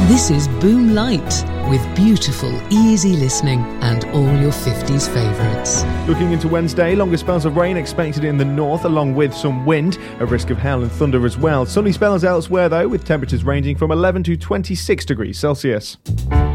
This is Boom Light, with beautiful, easy listening and all your 50s favourites. Looking into Wednesday, longer spells of rain expected in the north, along with some wind, a risk of hail and thunder as well. Sunny spells elsewhere, though, with temperatures ranging from 11 to 26 degrees Celsius.